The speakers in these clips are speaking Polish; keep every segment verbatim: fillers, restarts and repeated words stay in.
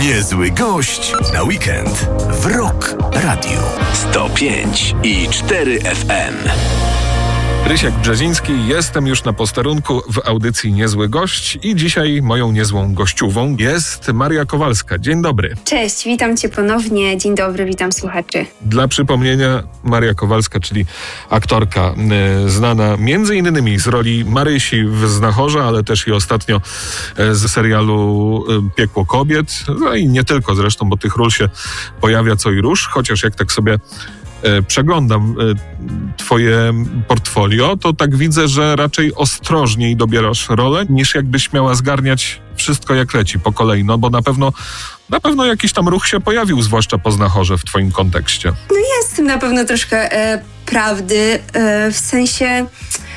Niezły gość na weekend w Rock Radio sto pięć i cztery F M. Rysiek Brzeziński, jestem już na posterunku w audycji Niezły Gość i dzisiaj moją niezłą gościową jest Maria Kowalska. Dzień dobry. Cześć, witam Cię ponownie. Dzień dobry, witam słuchaczy. Dla przypomnienia, Maria Kowalska, czyli aktorka y, znana między innymi z roli Marysi w Znachorze, ale też i ostatnio y, z serialu y, Piekło Kobiet, no i nie tylko zresztą, bo tych ról się pojawia co i róż, chociaż jak tak sobie przeglądam twoje portfolio, to tak widzę, że raczej ostrożniej dobierasz rolę, niż jakbyś miała zgarniać wszystko jak leci po kolei, no bo na pewno na pewno jakiś tam ruch się pojawił, zwłaszcza po Znachorze w twoim kontekście. No jest w tym na pewno troszkę e, prawdy, e, w sensie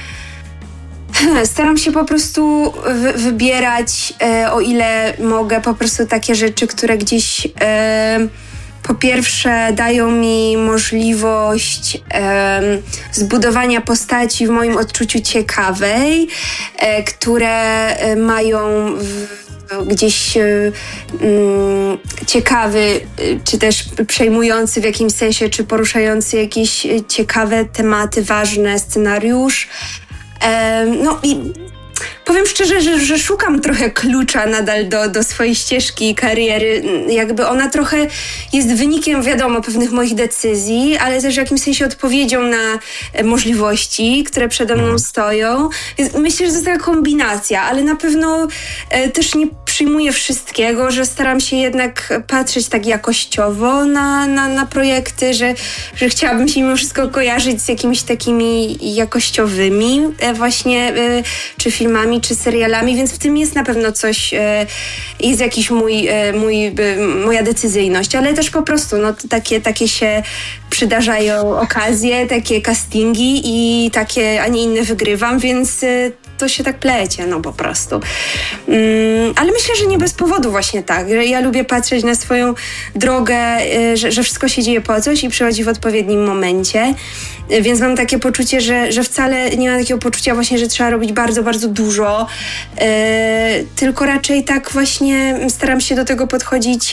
staram się po prostu wy- wybierać, e, o ile mogę, po prostu takie rzeczy, które gdzieś e, po pierwsze dają mi możliwość e, zbudowania postaci w moim odczuciu ciekawej, e, które e, mają w, gdzieś e, m, ciekawy, e, czy też przejmujący w jakimś sensie, czy poruszający jakieś ciekawe tematy, ważne scenariusz. E, no i powiem szczerze, że, że szukam trochę klucza nadal do, do swojej ścieżki kariery. Jakby ona trochę jest wynikiem, wiadomo, pewnych moich decyzji, ale też w jakimś sensie odpowiedzią na możliwości, które przede mną stoją. Więc myślę, że to jest taka kombinacja, ale na pewno e, też nie przyjmuję wszystkiego, że staram się jednak patrzeć tak jakościowo na, na, na projekty, że, że chciałabym się mimo wszystko kojarzyć z jakimiś takimi jakościowymi e, właśnie e, czy filmami, czy serialami, więc w tym jest na pewno coś, e, jest jakiś mój, e, mój, e, moja decyzyjność, ale też po prostu no, takie, takie się przydarzają okazje, takie castingi i takie, a nie inne wygrywam, więc e, to się tak plecie, no po prostu. Mm, ale myślę, że nie bez powodu właśnie tak, że ja lubię patrzeć na swoją drogę, e, że, że wszystko się dzieje po coś i przychodzi w odpowiednim momencie, e, więc mam takie poczucie, że, że wcale nie mam takiego poczucia właśnie, że trzeba robić bardzo, bardzo dużo, e, tylko raczej tak właśnie staram się do tego podchodzić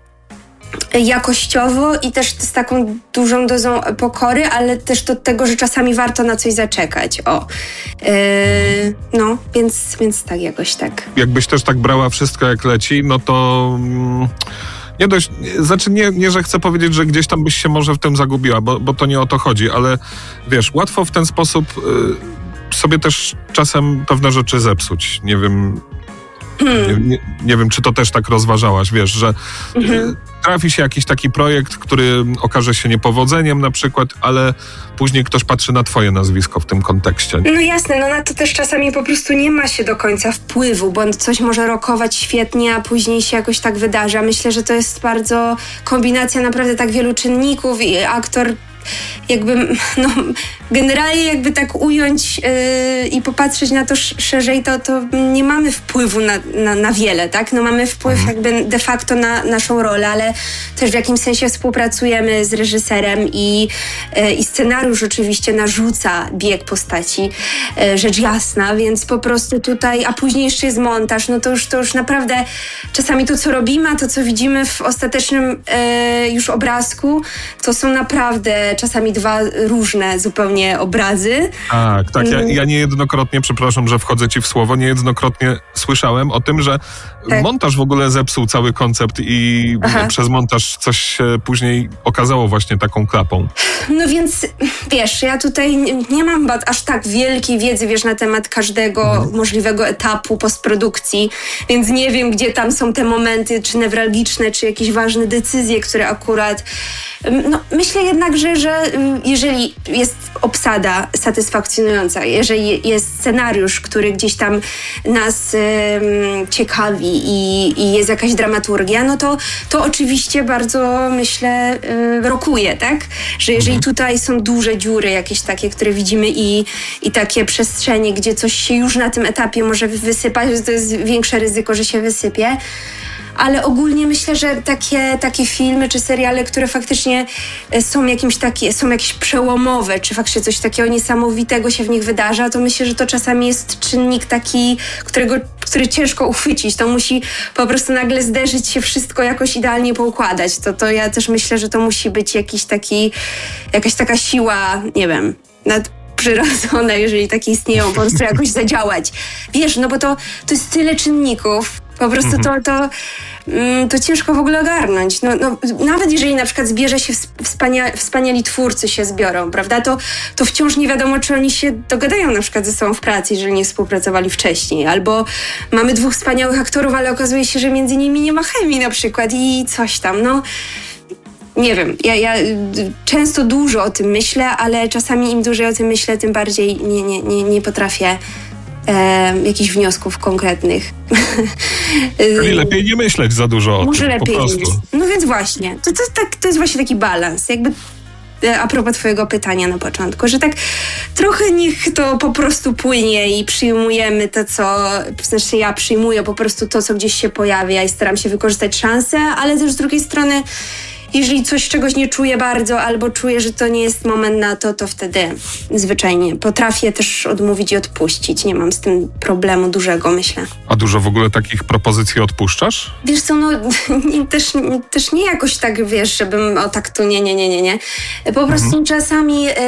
jakościowo i też z taką dużą dozą pokory, ale też do tego, że czasami warto na coś zaczekać. O. Yy, no, więc, więc tak jakoś tak. Jakbyś też tak brała wszystko jak leci, no to mm, nie dość, znaczy nie, nie, że chcę powiedzieć, że gdzieś tam byś się może w tym zagubiła, bo, bo to nie o to chodzi, ale wiesz, łatwo w ten sposób y, sobie też czasem pewne rzeczy zepsuć. Nie wiem, Hmm. Nie, nie, nie wiem, czy to też tak rozważałaś, wiesz, że mhm. trafi się jakiś taki projekt, który okaże się niepowodzeniem na przykład, ale później ktoś patrzy na twoje nazwisko w tym kontekście. No jasne, no na to też czasami po prostu nie ma się do końca wpływu, bo coś może rokować świetnie, a później się jakoś tak wydarza. Myślę, że to jest bardzo kombinacja naprawdę tak wielu czynników i aktor jakby, no generalnie jakby tak ująć yy, i popatrzeć na to sz- szerzej, to, to nie mamy wpływu na, na, na wiele, tak? No mamy wpływ mhm. jakby de facto na naszą rolę, ale też w jakimś sensie współpracujemy z reżyserem i, yy, i scenariusz oczywiście narzuca bieg postaci, yy, rzecz jasna, więc po prostu tutaj, a później jeszcze jest montaż, no to już, to już naprawdę czasami to, co robimy, a to, co widzimy w ostatecznym yy, już obrazku, to są naprawdę czasami dwa różne zupełnie obrazy. Tak, tak. Ja, ja niejednokrotnie, przepraszam, że wchodzę ci w słowo, niejednokrotnie słyszałem o tym, że tak. montaż w ogóle zepsuł cały koncept i Aha. przez montaż coś się później okazało właśnie taką klapą. No więc, wiesz, ja tutaj nie, nie mam aż tak wielkiej wiedzy, wiesz, na temat każdego mhm. możliwego etapu postprodukcji, więc nie wiem, gdzie tam są te momenty, czy newralgiczne, czy jakieś ważne decyzje, które akurat... No, myślę jednak, że, że jeżeli jest obsada satysfakcjonująca, jeżeli jest scenariusz, który gdzieś tam nas um, ciekawi i, i jest jakaś dramaturgia, no to, to oczywiście bardzo, myślę, um, rokuje, tak? Że jeżeli tutaj są duże dziury jakieś takie, które widzimy i, i takie przestrzenie, gdzie coś się już na tym etapie może wysypać, to jest większe ryzyko, że się wysypie. ale ogólnie myślę, że takie, takie filmy czy seriale, które faktycznie są jakimś takie, są jakieś przełomowe, czy faktycznie coś takiego niesamowitego się w nich wydarza, to myślę, że to czasami jest czynnik taki, którego, który ciężko uchwycić. To musi po prostu nagle zderzyć się wszystko jakoś idealnie poukładać. To, to ja też myślę, że to musi być jakiś taki, jakaś taka siła, nie wiem, nadprzyrodzona, jeżeli takie istnieją, po prostu jakoś zadziałać. Wiesz, no bo to, to jest tyle czynników. Po prostu to, to, to ciężko w ogóle ogarnąć. No, no, nawet jeżeli na przykład zbierze się wspania- wspaniali twórcy się zbiorą, prawda, to, to wciąż nie wiadomo, czy oni się dogadają na przykład ze sobą w pracy, jeżeli nie współpracowali wcześniej. Albo mamy dwóch wspaniałych aktorów, ale okazuje się, że między nimi nie ma chemii na przykład i coś tam, no. Nie wiem, ja, ja często dużo o tym myślę, ale czasami im dłużej o tym myślę, tym bardziej nie, nie, nie, nie potrafię E, jakichś wniosków konkretnych. Czyli lepiej nie myśleć za dużo o Może tym, lepiej po prostu. nie. No więc właśnie, to, to, tak, to jest właśnie taki balans, jakby a propos twojego pytania na początku, że tak trochę niech to po prostu płynie i przyjmujemy to, co, znaczy ja przyjmuję po prostu to, co gdzieś się pojawia i staram się wykorzystać szansę, ale też z drugiej strony jeżeli coś czegoś nie czuję bardzo albo czuję, że to nie jest moment na to, to wtedy zwyczajnie potrafię też odmówić i odpuścić. Nie mam z tym problemu dużego, myślę. A dużo w ogóle takich propozycji odpuszczasz? Wiesz co, no też, też nie jakoś tak, wiesz, żebym o tak tu nie, nie, nie, nie, nie. Po prostu mhm. czasami... Yy,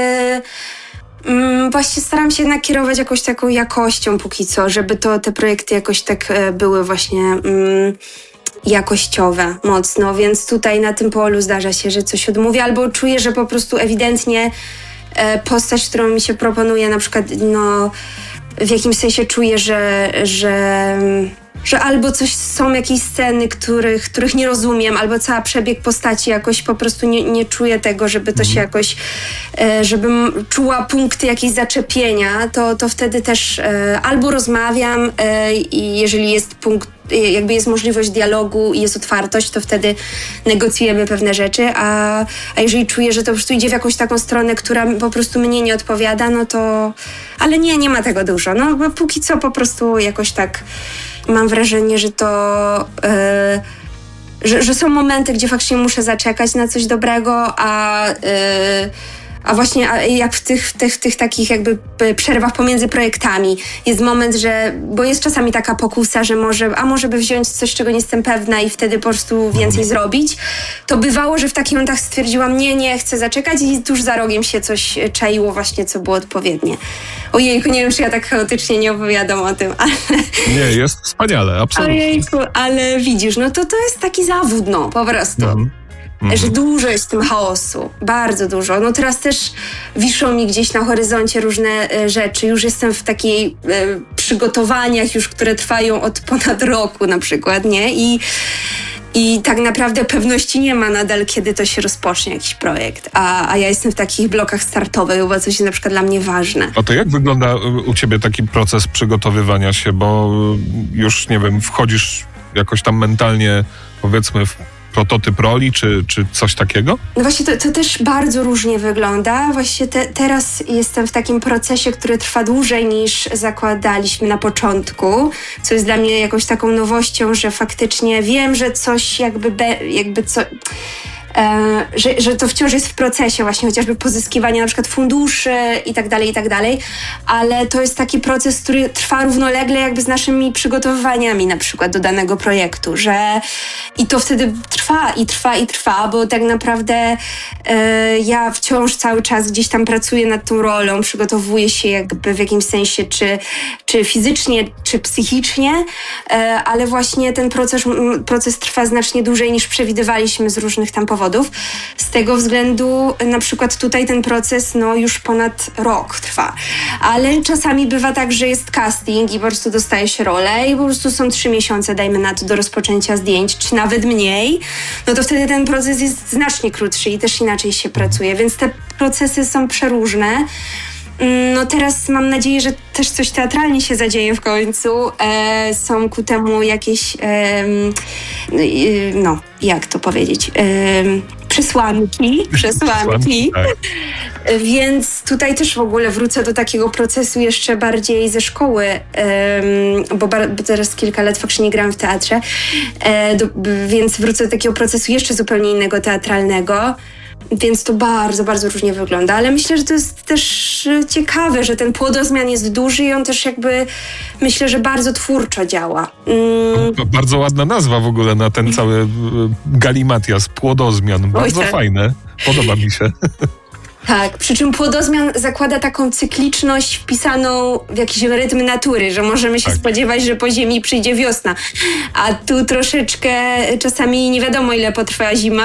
Właśnie staram się jednak kierować jakąś taką jakością póki co, żeby to te projekty jakoś tak były właśnie... Mm, jakościowe mocno, więc tutaj na tym polu zdarza się, że coś odmówię, albo czuję, że po prostu ewidentnie e, postać, którą mi się proponuje, na przykład no, w jakimś sensie czuję, że, że, że albo coś są jakieś sceny, których, których nie rozumiem, albo cały przebieg postaci jakoś po prostu nie, nie czuję tego, żeby to się jakoś, e, żebym czuła punkty jakieś zaczepienia, to, to wtedy też e, albo rozmawiam e, i jeżeli jest punkt jakby jest możliwość dialogu i jest otwartość, to wtedy negocjujemy pewne rzeczy, a, a jeżeli czuję, że to po prostu idzie w jakąś taką stronę, która po prostu mnie nie odpowiada, no to... Ale nie, nie ma tego dużo. No bo póki co po prostu jakoś tak mam wrażenie, że to... Yy, że, że są momenty, gdzie faktycznie muszę zaczekać na coś dobrego, a... Yy, A właśnie jak w tych, w, tych, w tych takich jakby przerwach pomiędzy projektami jest moment, że, bo jest czasami taka pokusa, że może, a może by wziąć coś, czego nie jestem pewna i wtedy po prostu więcej zrobić, to bywało, że w takich momentach stwierdziłam, nie, nie, chcę zaczekać i tuż za rogiem się coś czaiło właśnie, co było odpowiednie. Ojejku, nie wiem, czy ja tak chaotycznie nie opowiadam o tym, ale... Nie, jest wspaniale, absolutnie. Ojejku, ale widzisz, no to to jest taki zawód, no, po prostu. Mhm. Mm-hmm. Że dużo jest w tym chaosu, bardzo dużo. No teraz też wiszą mi gdzieś na horyzoncie różne e, rzeczy. Już jestem w takiej e, przygotowaniach już, które trwają od ponad roku na przykład, nie? I, i tak naprawdę pewności nie ma nadal, kiedy to się rozpocznie jakiś projekt. A, a ja jestem w takich blokach startowych, bo coś jest na przykład dla mnie ważne. A to jak wygląda u ciebie taki proces przygotowywania się? Bo już, nie wiem, wchodzisz jakoś tam mentalnie, powiedzmy, w prototyp roli, czy, czy coś takiego? No właśnie to, to też bardzo różnie wygląda. Właśnie te, teraz jestem w takim procesie, który trwa dłużej niż zakładaliśmy na początku, co jest dla mnie jakąś taką nowością, że faktycznie wiem, że coś jakby, be, jakby co... E, że, że to wciąż jest w procesie właśnie chociażby pozyskiwania na przykład funduszy i tak dalej, i tak dalej, ale to jest taki proces, który trwa równolegle jakby z naszymi przygotowywaniami na przykład do danego projektu, że i to wtedy trwa i trwa i trwa, bo tak naprawdę e, ja wciąż cały czas gdzieś tam pracuję nad tą rolą, przygotowuję się jakby w jakimś sensie czy, czy fizycznie, czy psychicznie, e, ale właśnie ten proces, proces trwa znacznie dłużej niż przewidywaliśmy z różnych tam powodów. Z tego względu na przykład tutaj ten proces no już ponad rok trwa. Ale czasami bywa tak, że jest casting i po prostu dostaje się rolę i po prostu są trzy miesiące, dajmy na to, do rozpoczęcia zdjęć, czy nawet mniej, no to wtedy ten proces jest znacznie krótszy i też inaczej się pracuje, więc te procesy są przeróżne. No teraz mam nadzieję, że też coś teatralnie się zadzieje w końcu. E, są ku temu jakieś, e, no jak to powiedzieć, e, przesłanki, przesłanki. Tak. Więc tutaj też w ogóle wrócę do takiego procesu jeszcze bardziej ze szkoły, um, bo, bar- bo teraz kilka lat faktycznie grałam w teatrze, e, do, więc wrócę do takiego procesu jeszcze zupełnie innego, teatralnego. Więc to bardzo, bardzo różnie wygląda, ale myślę, że to jest też ciekawe, że ten płodozmian jest duży i on też jakby, myślę, że bardzo twórczo działa. Mm. Bardzo ładna nazwa w ogóle na ten cały galimatias, płodozmian. Bardzo Oj, tak. fajne, podoba mi się. Tak, przy czym płodozmian zakłada taką cykliczność wpisaną w jakiś rytm natury, że możemy się tak. spodziewać, że po ziemi przyjdzie wiosna. A tu troszeczkę czasami nie wiadomo, ile potrwa zima,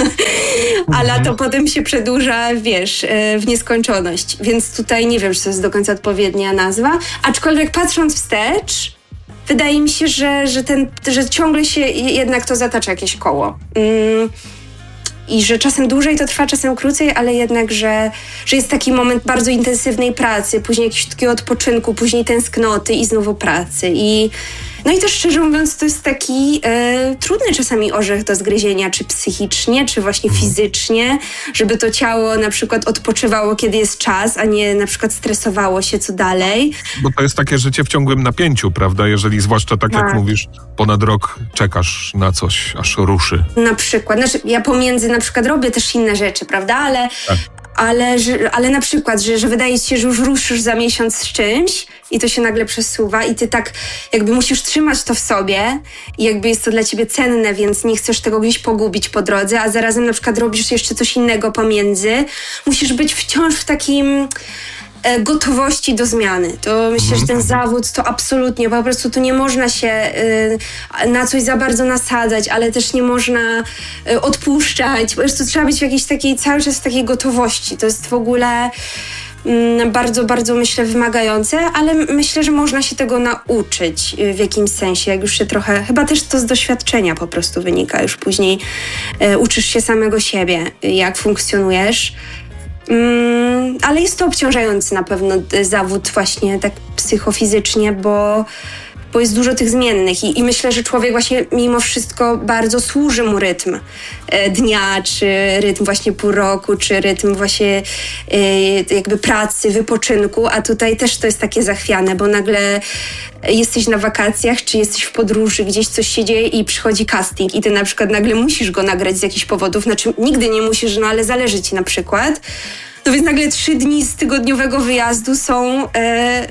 a lato potem się przedłuża, wiesz, w nieskończoność. Więc tutaj nie wiem, czy to jest do końca odpowiednia nazwa. Aczkolwiek patrząc wstecz, wydaje mi się, że, że, ten, że ciągle się jednak to zatacza jakieś koło. Mm. I że czasem dłużej to trwa, czasem krócej, ale jednak, że, że jest taki moment bardzo intensywnej pracy, później jakiegoś takiego odpoczynku, później tęsknoty i znowu pracy. I, no i też szczerze mówiąc, to jest taki e, trudny czasami orzech do zgryzienia, czy psychicznie, czy właśnie fizycznie, żeby to ciało na przykład odpoczywało, kiedy jest czas, a nie na przykład stresowało się co dalej. Bo to jest takie życie w ciągłym napięciu, prawda? Jeżeli zwłaszcza tak, tak. jak mówisz, ponad rok czekasz na coś, aż ruszy. Na przykład. Znaczy, ja pomiędzy na przykład robię też inne rzeczy, prawda? Ale, tak. ale, że, ale na przykład, że, że wydaje ci się, że już ruszysz za miesiąc z czymś i to się nagle przesuwa i ty tak jakby musisz trzymać to w sobie i jakby jest to dla ciebie cenne, więc nie chcesz tego gdzieś pogubić po drodze, a zarazem na przykład robisz jeszcze coś innego pomiędzy. Musisz być wciąż w takim gotowości do zmiany. To myślę, że ten zawód to absolutnie, po prostu tu nie można się y, na coś za bardzo nasadzać, ale też nie można y, odpuszczać. Po prostu trzeba być w jakiejś takiej, cały czas w takiej gotowości. To jest w ogóle y, bardzo, bardzo myślę wymagające, ale myślę, że można się tego nauczyć y, w jakimś sensie, jak już się trochę, chyba też to z doświadczenia po prostu wynika. Już później y, uczysz się samego siebie, y, jak funkcjonujesz. Mm, ale jest to obciążający na pewno zawód właśnie tak psychofizycznie, bo, bo jest dużo tych zmiennych I, i myślę, że człowiek właśnie mimo wszystko bardzo służy mu rytm e, dnia, czy rytm właśnie pół roku, czy rytm właśnie e, jakby pracy, wypoczynku, a tutaj też to jest takie zachwiane, bo nagle jesteś na wakacjach, czy jesteś w podróży, gdzieś coś się dzieje i przychodzi casting i ty na przykład nagle musisz go nagrać z jakichś powodów, znaczy nigdy nie musisz, no ale zależy ci na przykład. No więc nagle trzy dni z tygodniowego wyjazdu są, e,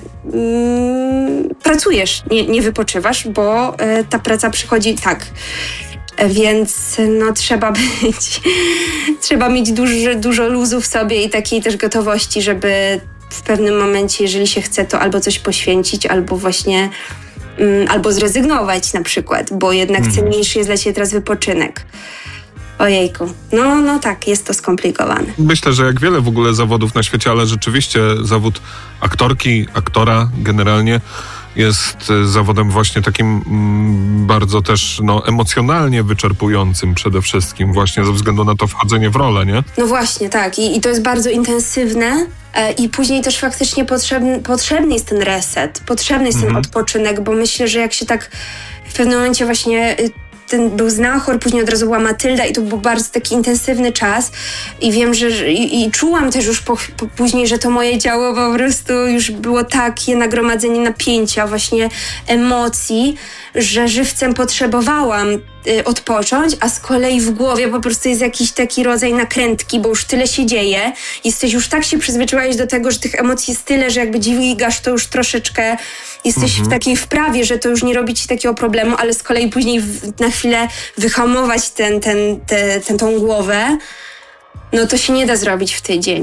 mm, pracujesz, nie, nie wypoczywasz, bo e, ta praca przychodzi tak. E, więc no trzeba być, trzeba mieć duży, dużo luzu w sobie i takiej też gotowości, żeby w pewnym momencie, jeżeli się chce, to albo coś poświęcić, albo właśnie mm, albo zrezygnować na przykład, bo jednak mm. cenniejszy jest dla ciebie teraz wypoczynek. Ojejku, no, no tak, jest to skomplikowane. Myślę, że jak wiele w ogóle zawodów na świecie, ale rzeczywiście zawód aktorki, aktora generalnie jest zawodem właśnie takim mm, bardzo też no, emocjonalnie wyczerpującym przede wszystkim, właśnie ze względu na to wchodzenie w rolę, nie? No właśnie, tak. I, i to jest bardzo intensywne e, i później też faktycznie potrzebny, potrzebny jest ten reset, potrzebny jest mhm. ten odpoczynek, bo myślę, że jak się tak w pewnym momencie właśnie... Y, ten był Znachor, później od razu była Matylda i to był bardzo taki intensywny czas i wiem, że i, i czułam też już po, po, później, że to moje ciało po prostu już było takie nagromadzenie napięcia, właśnie emocji, że żywcem potrzebowałam y, odpocząć, a z kolei w głowie po prostu jest jakiś taki rodzaj nakrętki, bo już tyle się dzieje, jesteś już tak się przyzwyczaiłeś do tego, że tych emocji jest tyle, że jakby dźwigasz to już troszeczkę, jesteś mhm. w takiej wprawie, że to już nie robi ci takiego problemu, ale z kolei później w, na chwilę wyhamować ten, ten, te, ten, tą głowę, no to się nie da zrobić w tydzień.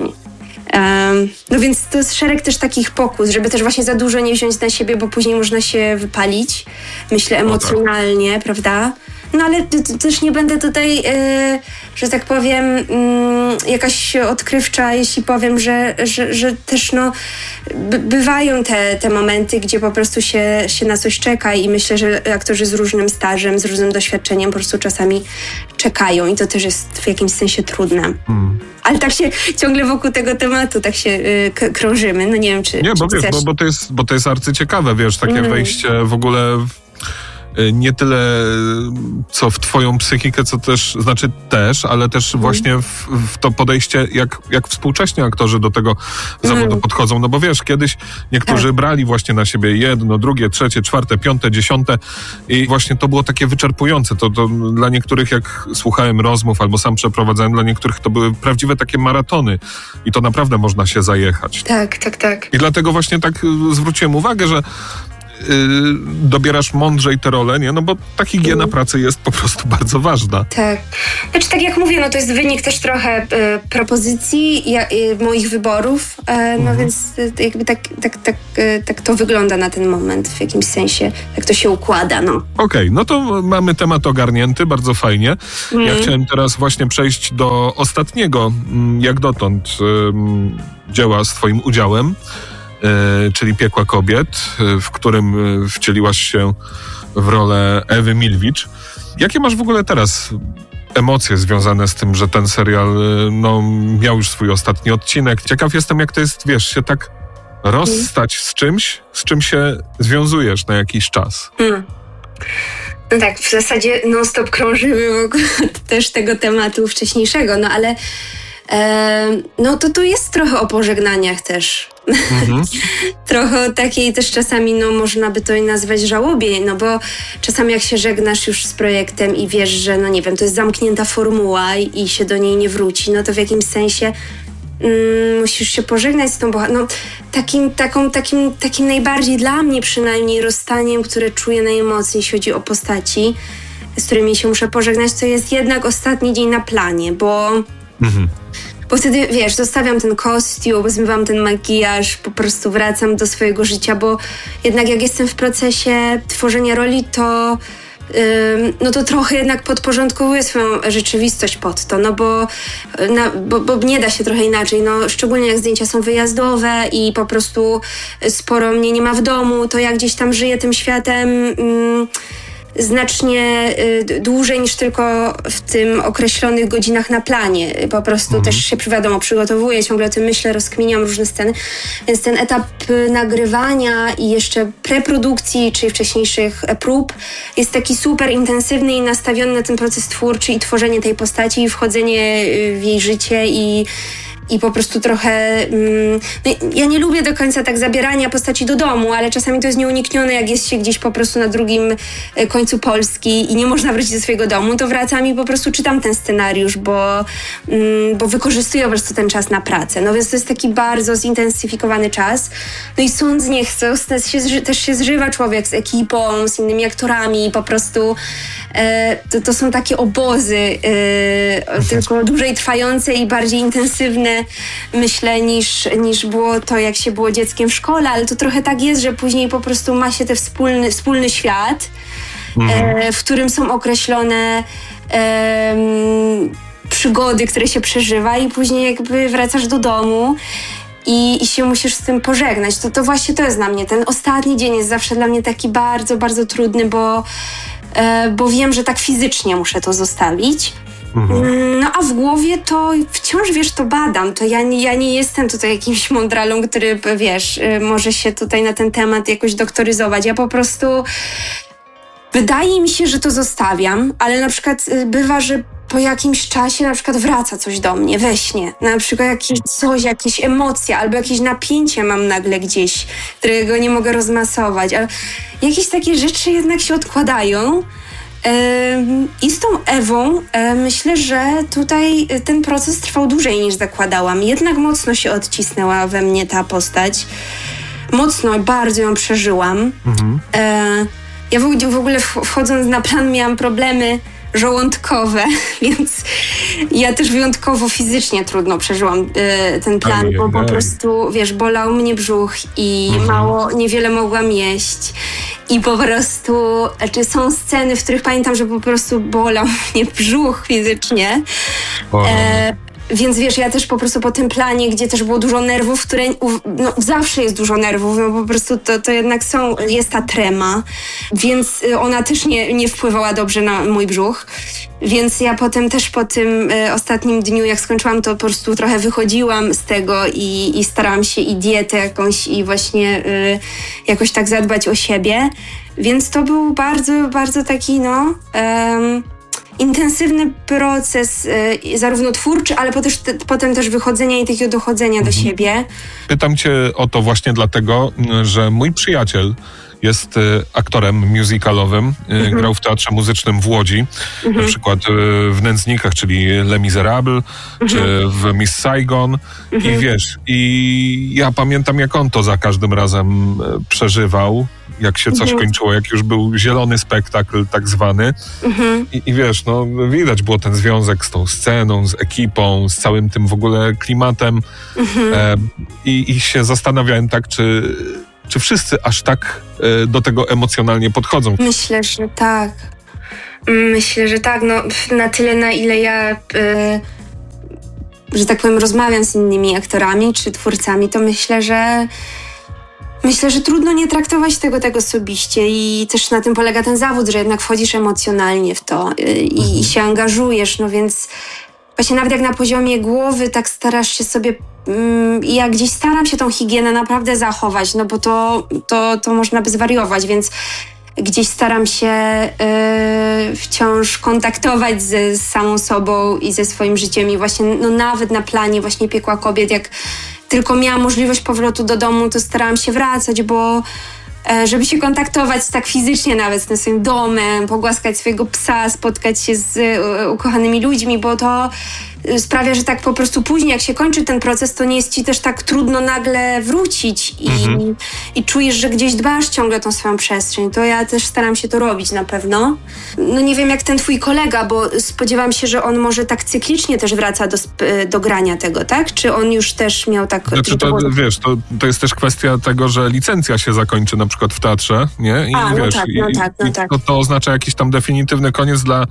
Um, no więc to jest szereg też takich pokus, żeby też właśnie za dużo nie wziąć na siebie, bo później można się wypalić, myślę, emocjonalnie, no tak. prawda? No ale t- t- też nie będę tutaj, yy, że tak powiem, yy, jakaś odkrywcza, jeśli powiem, że, że, że też no, by, bywają te, te momenty, gdzie po prostu się, się na coś czeka i myślę, że aktorzy z różnym stażem, z różnym doświadczeniem po prostu czasami czekają i to też jest w jakimś sensie trudne. Hmm. Ale tak się ciągle wokół tego tematu tak się yy, k- krążymy. No nie wiem, czy Nie, czy bo wiesz, bo, bo, to jest, bo to jest arcyciekawe, wiesz, takie mm. wejście w ogóle w, nie tyle co w twoją psychikę, co też, znaczy też, ale też mm. właśnie w, w to podejście, jak, jak współcześnie aktorzy do tego mm. zawodu podchodzą. No bo wiesz, kiedyś niektórzy tak. brali właśnie na siebie jedno, drugie, trzecie, czwarte, piąte, dziesiąte i właśnie to było takie wyczerpujące. To, to dla niektórych, jak słuchałem rozmów albo sam przeprowadzałem, dla niektórych to były prawdziwe takie maratony i to naprawdę można się zajechać. Tak, tak, tak. I dlatego właśnie tak zwróciłem uwagę, że Yy, dobierasz mądrzej te role, nie? No bo ta higiena mm. pracy jest po prostu bardzo ważna. Tak. Znaczy tak jak mówię, no to jest wynik też trochę y, propozycji ja, y, moich wyborów, y, no mm. więc y, jakby tak, tak, tak, y, tak to wygląda na ten moment w jakimś sensie, tak to się układa, no. Okej, okay, no to mamy temat ogarnięty, bardzo fajnie. Mm. Ja chciałem teraz właśnie przejść do ostatniego, jak dotąd, y, dzieła z twoim udziałem, czyli Piekła kobiet, w którym wcieliłaś się w rolę Ewy Milwicz. Jakie masz w ogóle teraz emocje związane z tym, że ten serial no, miał już swój ostatni odcinek? Ciekaw jestem, jak to jest, wiesz, się tak rozstać z czymś, z czym się związujesz na jakiś czas. Hmm. No tak, w zasadzie non-stop krążymy wokół też tego tematu wcześniejszego, no ale e, no to tu jest trochę o pożegnaniach też. Mhm. Trochę o takiej też czasami, no można by to nazwać żałobie, no bo czasami jak się żegnasz już z projektem i wiesz, że no nie wiem, to jest zamknięta formuła i, i się do niej nie wróci, no to w jakimś sensie mm, musisz się pożegnać z tą bohaterką. No takim, taką, takim, takim najbardziej dla mnie przynajmniej rozstaniem, które czuję najmocniej, jeśli chodzi o postaci, z którymi się muszę pożegnać, to jest jednak ostatni dzień na planie, bo mhm. Bo wtedy, wiesz, zostawiam ten kostium, zmywam ten makijaż, po prostu wracam do swojego życia, bo jednak jak jestem w procesie tworzenia roli, to ym, no to trochę jednak podporządkowuję swoją rzeczywistość pod to, no bo, na, bo, bo nie da się trochę inaczej, no szczególnie jak zdjęcia są wyjazdowe i po prostu sporo mnie nie ma w domu, to ja gdzieś tam żyję tym światem ym, znacznie y, dłużej niż tylko w tym określonych godzinach na planie. Po prostu mhm. też się, wiadomo, przygotowuję, ciągle o tym myślę, rozkminiam różne sceny. Więc ten etap nagrywania i jeszcze preprodukcji, czyli wcześniejszych prób jest taki super intensywny i nastawiony na ten proces twórczy i tworzenie tej postaci i wchodzenie w jej życie i I po prostu trochę... Mm, no ja nie lubię do końca tak zabierania postaci do domu, ale czasami to jest nieuniknione, jak jest się gdzieś po prostu na drugim końcu Polski i nie można wrócić do swojego domu, to wracam i po prostu czytam ten scenariusz, bo, mm, bo wykorzystuję po prostu ten czas na pracę. No więc to jest taki bardzo zintensyfikowany czas. No i sąd nie chce, też się zżywa człowiek z ekipą, z innymi aktorami, po prostu e, to, to są takie obozy, e, tylko dłużej trwające i bardziej intensywne, myślę, niż, niż było to, jak się było dzieckiem w szkole, ale to trochę tak jest, że później po prostu ma się ten wspólny, wspólny świat, mhm. e, w którym są określone e, przygody, które się przeżywa i później jakby wracasz do domu i, i się musisz z tym pożegnać. To, to właśnie to jest dla mnie, ten ostatni dzień jest zawsze dla mnie taki bardzo, bardzo trudny, bo, e, bo wiem, że tak fizycznie muszę to zostawić. Mhm. No a w głowie to wciąż, wiesz, to badam. To ja nie, ja nie jestem tutaj jakimś mądralą, który, wiesz, może się tutaj na ten temat jakoś doktoryzować. Ja po prostu... Wydaje mi się, że to zostawiam, ale na przykład bywa, że po jakimś czasie na przykład wraca coś do mnie we śnie. Na przykład jakieś coś, jakieś emocje albo jakieś napięcie mam nagle gdzieś, którego nie mogę rozmasować. Ale jakieś takie rzeczy jednak się odkładają. I z tą Ewą myślę, że tutaj ten proces trwał dłużej niż zakładałam. Jednak mocno się odcisnęła we mnie ta postać. Mocno, bardzo ją przeżyłam. Mhm. Ja w ogóle wchodząc na plan miałam problemy żołądkowe, więc ja też wyjątkowo fizycznie trudno przeżyłam ten plan, bo po prostu, wiesz, bolał mnie brzuch i mhm. mało, niewiele mogłam jeść. I po prostu, znaczy są sceny, w których pamiętam, że po prostu bolał mnie brzuch fizycznie. E, Więc wiesz, ja też po prostu po tym planie, gdzie też było dużo nerwów, które no, zawsze jest dużo nerwów, no po prostu to, to jednak są, jest ta trema, więc ona też nie, nie wpływała dobrze na mój brzuch. Więc ja potem też po tym y, ostatnim dniu, jak skończyłam, to po prostu trochę wychodziłam z tego i, i starałam się i dietę jakąś i właśnie y, jakoś tak zadbać o siebie. Więc to był bardzo, bardzo taki no... Um, intensywny proces, y, zarówno twórczy, ale potem, te, potem też wychodzenia i takiego dochodzenia mhm. do siebie. Pytam cię o to właśnie dlatego, że mój przyjaciel jest y, aktorem musicalowym, y, mhm. grał w Teatrze Muzycznym w Łodzi, mhm. na przykład y, w Nędznikach, czyli Les Miserables, mhm. czy w Miss Saigon mhm. i wiesz, i ja pamiętam, jak on to za każdym razem y, przeżywał, jak się coś mhm. kończyło, jak już był zielony spektakl tak zwany mhm. I, i wiesz, no widać było ten związek z tą sceną, z ekipą, z całym tym w ogóle klimatem mhm. e, i, i się zastanawiałem tak, czy Czy wszyscy aż tak y, do tego emocjonalnie podchodzą? Myślę, że tak. Myślę, że tak. No, na tyle, na ile ja, y, że tak powiem, rozmawiam z innymi aktorami czy twórcami, to myślę, że myślę, że trudno nie traktować tego tak osobiście i też na tym polega ten zawód, że jednak wchodzisz emocjonalnie w to y, i, mhm. i się angażujesz, no więc właśnie nawet jak na poziomie głowy tak starasz się sobie i ja gdzieś staram się tą higienę naprawdę zachować, no bo to, to, to można by zwariować, więc gdzieś staram się yy, wciąż kontaktować z, z samą sobą i ze swoim życiem i właśnie no nawet na planie właśnie Piekła Kobiet, jak tylko miałam możliwość powrotu do domu, to starałam się wracać, bo żeby się kontaktować tak fizycznie nawet z tym swoim domem, pogłaskać swojego psa, spotkać się z ukochanymi ludźmi, bo to sprawia, że tak po prostu później, jak się kończy ten proces, to nie jest ci też tak trudno nagle wrócić i, mhm. i czujesz, że gdzieś dbasz ciągle tą swoją przestrzeń. To ja też staram się to robić na pewno. No nie wiem, jak ten twój kolega, bo spodziewam się, że on może tak cyklicznie też wraca do, do grania tego, tak? Czy on już też miał tak... Znaczy to, to wiesz, to, to jest też kwestia tego, że licencja się zakończy na przykład w teatrze, nie? I A, wiesz, no tak, no i, tak, no i tak. To, to oznacza jakiś tam definitywny koniec dla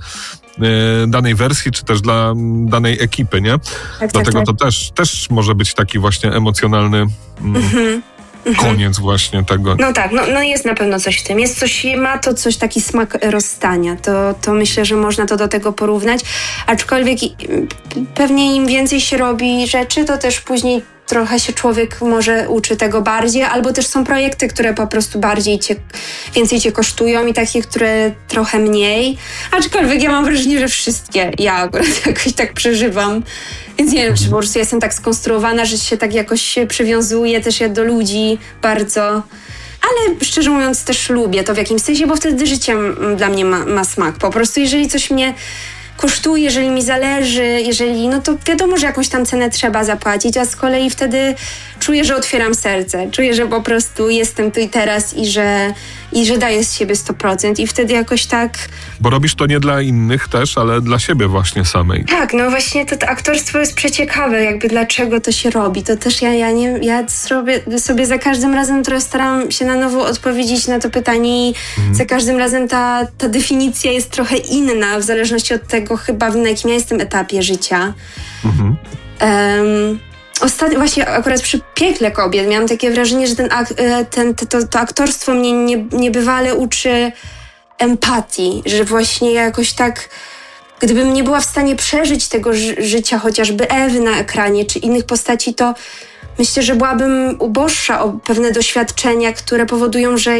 danej wersji, czy też dla danej ekipy, nie? Tak, Dlatego tak, tak. to też, też może być taki właśnie emocjonalny mm, mhm. koniec właśnie tego. No tak, no, no jest na pewno coś w tym. Jest coś, ma to coś, taki smak rozstania. To, to myślę, że można to do tego porównać. Aczkolwiek pewnie im więcej się robi rzeczy, to też później trochę się człowiek może uczy tego bardziej, albo też są projekty, które po prostu bardziej cię, więcej cię kosztują i takie, które trochę mniej. Aczkolwiek ja mam wrażenie, że wszystkie ja akurat jakoś tak przeżywam. Więc nie wiem, czy po prostu jestem tak skonstruowana, że się tak jakoś przywiązuję też ja do ludzi bardzo. Ale szczerze mówiąc też lubię to w jakimś sensie, bo wtedy życie dla mnie ma, ma smak. Po prostu jeżeli coś mnie kosztuje, jeżeli mi zależy, jeżeli, no to wiadomo, że jakąś tam cenę trzeba zapłacić, a z kolei wtedy czuję, że otwieram serce, czuję, że po prostu jestem tu i teraz i że, i że daję z siebie sto procent i wtedy jakoś tak... Bo robisz to nie dla innych też, ale dla siebie właśnie samej. Tak, no właśnie to, to aktorstwo jest przeciekawe, jakby dlaczego to się robi. To też ja, ja nie, ja sobie, sobie za każdym razem trochę staram się na nowo odpowiedzieć na to pytanie i mhm. za każdym razem ta, ta definicja jest trochę inna, w zależności od tego chyba, na jakim ja jestem etapie życia. Mhm. Um, Ostatnio właśnie akurat przy Piekle Kobiet miałam takie wrażenie, że ten, ten, to, to aktorstwo mnie nie, niebywale uczy empatii, że właśnie ja jakoś tak, gdybym nie była w stanie przeżyć tego ży- życia chociażby Ewy na ekranie czy innych postaci, to myślę, że byłabym uboższa o pewne doświadczenia, które powodują, że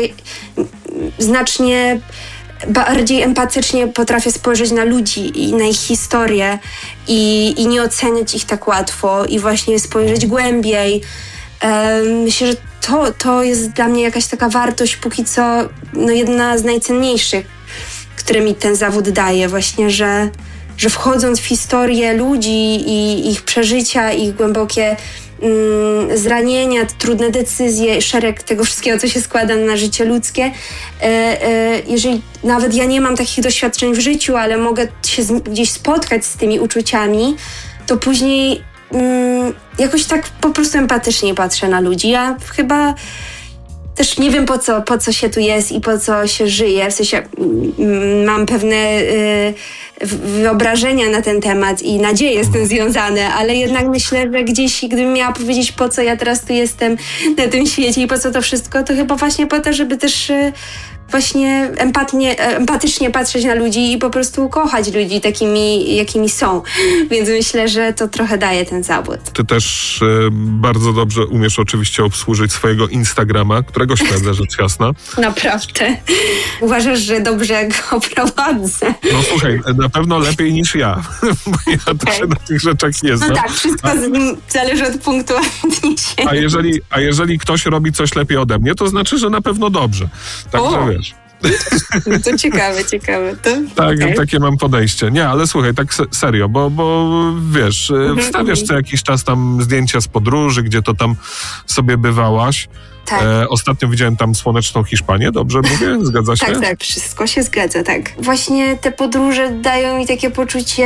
znacznie bardziej empatycznie potrafię spojrzeć na ludzi i na ich historię i, i nie oceniać ich tak łatwo i właśnie spojrzeć głębiej. Um, myślę, że to, to jest dla mnie jakaś taka wartość póki co no jedna z najcenniejszych, które mi ten zawód daje. Właśnie, że, że wchodząc w historię ludzi i ich przeżycia, ich głębokie mm, zranienia, trudne decyzje, szereg tego wszystkiego, co się składa na życie ludzkie. E, e, jeżeli nawet ja nie mam takich doświadczeń w życiu, ale mogę się z, gdzieś spotkać z tymi uczuciami, to później mm, jakoś tak po prostu empatycznie patrzę na ludzi. Ja chyba też nie wiem, po co, po co się tu jest i po co się żyje. W sensie mm, mam pewne y, wyobrażenia na ten temat i nadzieje z tym związane, ale jednak myślę, że gdzieś, gdybym miała powiedzieć, po co ja teraz tu jestem na tym świecie i po co to wszystko, to chyba właśnie po to, żeby też właśnie empatnie, empatycznie patrzeć na ludzi i po prostu kochać ludzi takimi, jakimi są. Więc myślę, że to trochę daje ten zawód. Ty też e, bardzo dobrze umiesz oczywiście obsłużyć swojego Instagrama, którego śledzę, rzecz jasna. Naprawdę. Uważasz, że dobrze go prowadzę? No słuchaj, na pewno lepiej niż ja, bo ja też się na tych rzeczach nie znam. No tak, wszystko a, z nim zależy od punktu odniesienia. A jeżeli, a jeżeli ktoś robi coś lepiej ode mnie, to znaczy, że na pewno dobrze. Także O. wiesz. No to ciekawe, ciekawe. To, Tak, okay. takie mam podejście. Nie, ale słuchaj, tak se- serio, bo, bo wiesz, mhm, wstawiasz co jakiś czas tam zdjęcia z podróży, gdzie to tam sobie bywałaś. Tak. E, ostatnio widziałem tam słoneczną Hiszpanię, dobrze mówię? Zgadza się? Tak, tak, wszystko się zgadza, tak. Właśnie te podróże dają mi takie poczucie,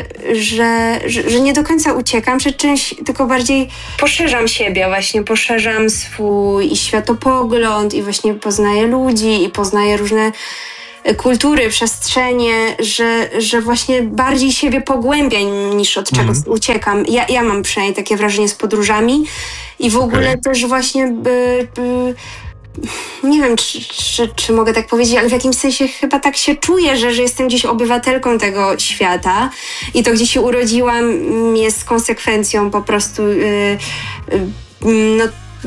że, że, że nie do końca uciekam przed czymś, tylko bardziej poszerzam siebie, właśnie poszerzam swój i światopogląd i właśnie poznaję ludzi i poznaję różne kultury, przestrzenie, że, że właśnie bardziej siebie pogłębia niż od czegoś mm. uciekam. Ja, ja mam przynajmniej takie wrażenie z podróżami i w ogóle okay. też właśnie by, by, nie wiem, czy, czy, czy mogę tak powiedzieć, ale w jakimś sensie chyba tak się czuję, że, że jestem gdzieś obywatelką tego świata i to, gdzie się urodziłam, jest konsekwencją po prostu yy, yy, no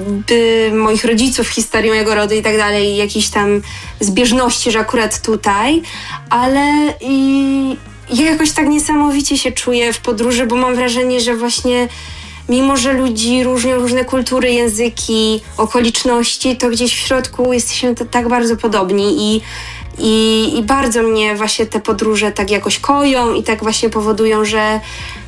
by moich rodziców, historii mojego rodu i tak dalej, jakiejś tam zbieżności, że akurat tutaj, ale i ja jakoś tak niesamowicie się czuję w podróży, bo mam wrażenie, że właśnie mimo, że ludzi różnią różne kultury, języki, okoliczności, to gdzieś w środku jesteśmy to tak bardzo podobni i, i, i bardzo mnie właśnie te podróże tak jakoś koją i tak właśnie powodują, że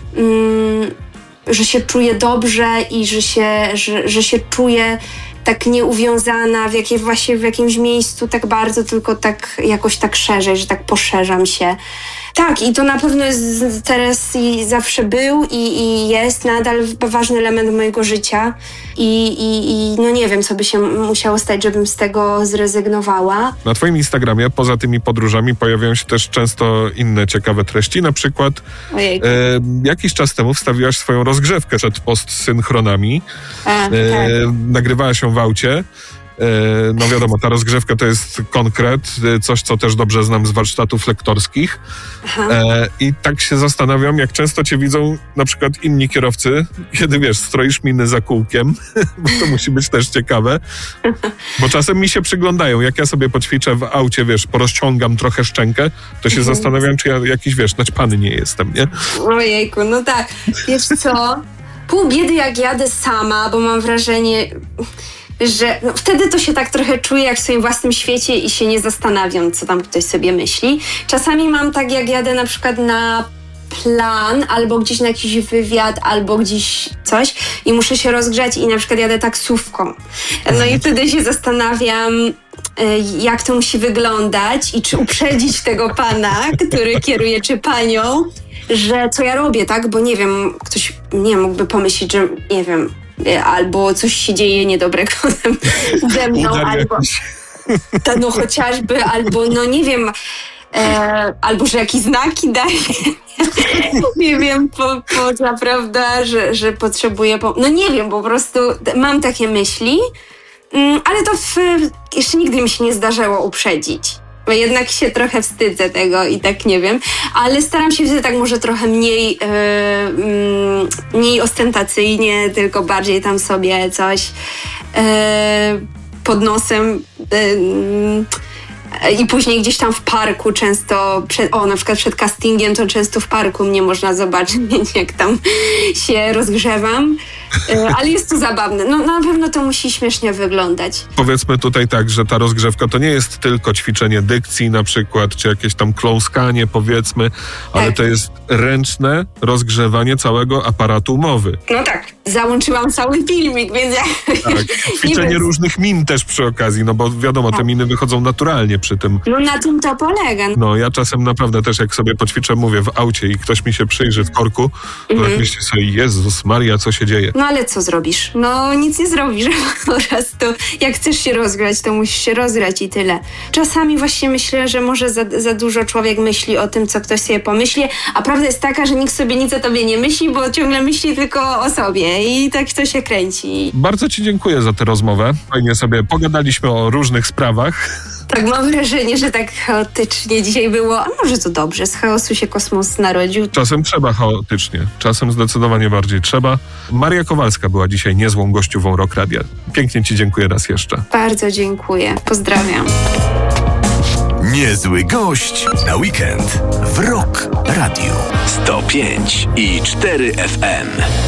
mm, że się czuję dobrze i że się, że, że się czuję tak nieuwiązana w, jakie, właśnie w jakimś miejscu tak bardzo, tylko tak jakoś tak szerzej, że tak poszerzam się. Tak, i to na pewno jest teraz i zawsze był i, i jest nadal ważny element mojego życia i, i, i no nie wiem, co by się musiało stać, żebym z tego zrezygnowała. Na twoim Instagramie poza tymi podróżami pojawiają się też często inne ciekawe treści, na przykład e, jakiś czas temu wstawiłaś swoją rozgrzewkę przed postsynchronami. A, e, tak. Nagrywałaś ją w aucie. No wiadomo, ta rozgrzewka to jest konkret, coś, co też dobrze znam z warsztatów lektorskich. E, I tak się zastanawiam, jak często cię widzą na przykład inni kierowcy, kiedy wiesz, stroisz miny za kółkiem, bo to musi być też ciekawe, bo czasem mi się przyglądają, jak ja sobie poćwiczę w aucie, wiesz, porozciągam trochę szczękę, to się zastanawiam, czy ja jakiś, wiesz, naćpany nie jestem, nie? Ojejku, no tak, wiesz co, pół biedy jak jadę sama, bo mam wrażenie, że no, wtedy to się tak trochę czuję jak w swoim własnym świecie i się nie zastanawiam, co tam ktoś sobie myśli. Czasami mam tak, jak jadę na przykład na plan, albo gdzieś na jakiś wywiad, albo gdzieś coś i muszę się rozgrzać i na przykład jadę taksówką. No i wtedy się zastanawiam, jak to musi wyglądać i czy uprzedzić tego pana, który kieruje, czy panią, że co ja robię, tak? Bo nie wiem, ktoś nie mógłby pomyśleć, że nie wiem, albo coś się dzieje niedobrego ze mną, albo to, no chociażby, albo no nie wiem, e, albo że jakieś znaki daje. Nie wiem, po, po naprawdę, że, że potrzebuję, po, no nie wiem, po prostu mam takie myśli, ale to w, jeszcze nigdy mi się nie zdarzyło uprzedzić. Bo jednak się trochę wstydzę tego i tak nie wiem, ale staram się wtedy tak może trochę mniej, yy, mniej ostentacyjnie, tylko bardziej tam sobie coś yy, pod nosem yy, i później gdzieś tam w parku często, przed, o na przykład przed castingiem to często w parku mnie można zobaczyć, jak tam się rozgrzewam, yy, ale jest to zabawne. No na pewno to musi śmiesznie wyglądać. Powiedzmy tutaj tak, że ta rozgrzewka to nie jest tylko ćwiczenie dykcji na przykład, czy jakieś tam kląskanie powiedzmy, ale tak. To jest ręczne rozgrzewanie całego aparatu mowy. No tak. załączyłam cały filmik, więc ja... Tak, ćwiczenie różnych min też przy okazji, no bo wiadomo, te miny wychodzą naturalnie przy tym. No na tym to polega. No ja czasem naprawdę też jak sobie poćwiczę, mówię, w aucie i ktoś mi się przyjrzy w korku, to Mhm. tak myślę sobie, Jezus Maria, co się dzieje? No ale co zrobisz? No nic nie zrobisz po prostu. Jak chcesz się rozgrać, to musisz się rozgrać i tyle. Czasami właśnie myślę, że może za, za dużo człowiek myśli o tym, co ktoś sobie pomyśli, a prawda jest taka, że nikt sobie nic o tobie nie myśli, bo ciągle myśli tylko o sobie i tak to się kręci. Bardzo ci dziękuję za tę rozmowę. Fajnie sobie pogadaliśmy o różnych sprawach. Tak mam wrażenie, że tak chaotycznie dzisiaj było. A może to dobrze, z chaosu się kosmos narodził. Czasem trzeba chaotycznie, czasem zdecydowanie bardziej trzeba. Maria Kowalska była dzisiaj niezłą gościową Rock Radia. Pięknie ci dziękuję raz jeszcze. Bardzo dziękuję. Pozdrawiam. Niezły gość na weekend w Rock Radio sto pięć i cztery F M.